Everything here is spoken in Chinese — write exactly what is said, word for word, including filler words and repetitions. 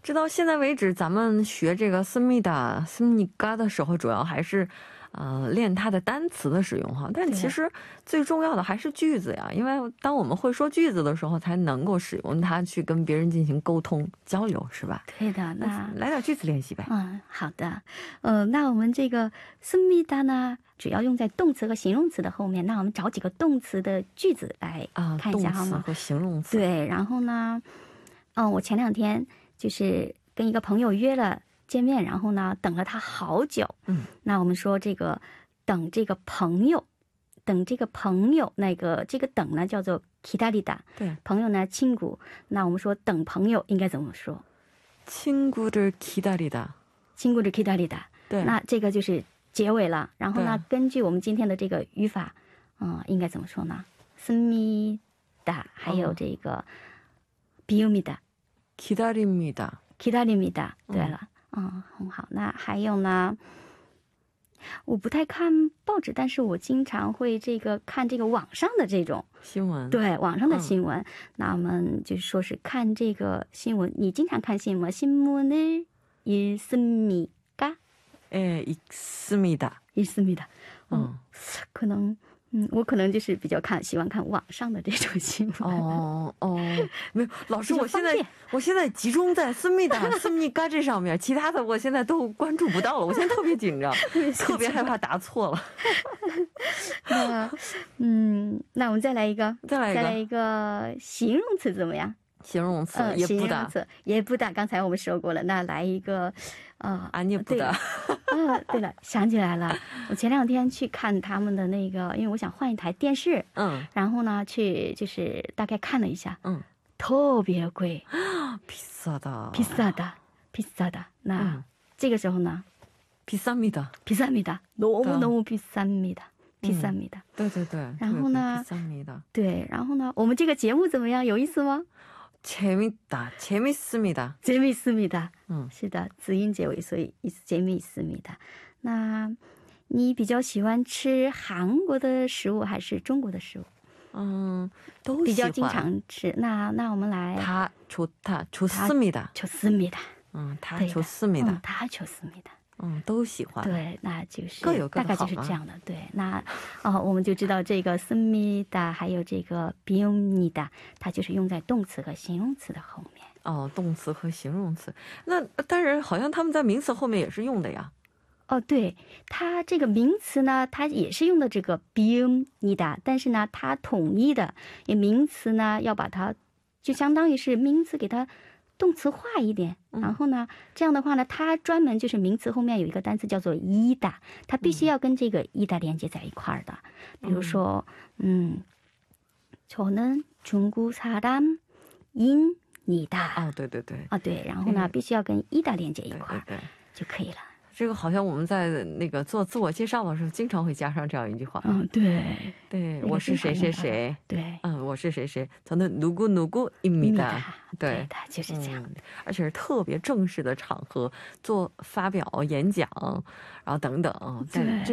直到现在为止，咱们学这个씁니다、씁니까的时候，主要还是呃练它的单词的使用哈。但其实最重要的还是句子呀，因为当我们会说句子的时候，才能够使用它去跟别人进行沟通交流，是吧？ 对的，那来点句子练习呗。 嗯，好的。呃，那我们这个씁니다呢，主要用在动词和形容词的后面。那我们找几个动词的句子来看一下好吗？ 动词和形容词。 对，然后呢，嗯、我前两天就是跟一个朋友約了见面，然后呢等了他好久。嗯，那我们说这个等这个朋友，等这个朋友，那个这个等呢叫做기다리다。对，朋友呢친구。那我们说等朋友应该怎么说？ 친구를 기다리다。 친구를 기다리다。对，那这个就是结尾了。然后呢，根据我们今天的这个语法，嗯，应该怎么说呢？씁니다，还有这个비웁니다。 기다립니다。 기다립니다。对了，嗯，很好。那还有呢？我不太看报纸，但是我经常会这个看这个网上的这种新闻。对，网上的新闻。那我们就是说是看这个新闻，你经常看新闻吗？신문을 읽습니까？예， 읽습니다。읽습니다。嗯，可能。嗯，我可能就是比较看喜欢看网上的这种新闻。哦哦， 没有，老师，我现在我现在集中在씁니다、씁니까这上面，其他的我现在都关注不到了。我现在特别紧张，特别害怕答错了。 那嗯，那我们再来一个，再来一个，再来一个形容词怎么样？形容词也不大，也不大。刚才我们说过了，那来一个，呃，啊，你不大。啊，对了，想起来了，我前两天去看他们的那个，因为我想换一台电视，嗯，然后呢，去就是大概看了一下，嗯，特别贵，비싸다，비싸다，비싸다。那这个时候呢，비쌉니다，비쌉니다，너무너무 비쌉니다，비쌉니다。对对对，然后呢，对，然后呢，我们这个节目怎么样？有意思吗？ 재밌다, 재밌습니다. 재밌습니다. 嗯，是的，子音结尾，所以意思재밌습니다。那你比较喜欢吃韩国的食物还是中国的食物？嗯，都喜欢。比较经常吃。那那我们来。다 좋다, 좋습니다. 좋습니다. 음, 다 좋습니다. 음, 다 좋습니다. 嗯，都喜欢。对，那就是各有各的好，大概就是这样的。对，那哦，我们就知道这个씁니다还有这个비웁니다，它就是用在动词和形容词的后面。哦，动词和形容词。那但是好像他们在名词后面也是用的呀。哦，对，它这个名词呢，它也是用的这个비웁니다，但是呢，它统一的，因为名词呢要把它就相当于是名词给它 动词化一点，然后呢，这样的话呢，它专门就是名词后面有一个单词叫做이다，它必须要跟这个이다连接在一块儿的。比如说，嗯，저는 중국 사람입니다。哦，对对对，啊对，然后呢，必须要跟이다连接一块儿就可以了。 这个好像我们在那个做自我介绍的时候经常会加上这样一句话。嗯，对对，我是谁谁谁。对，嗯，我是谁谁，저는 누구 누구입니다。对，就是这样的，而且是特别正式的场合做发表演讲，然后等等。对。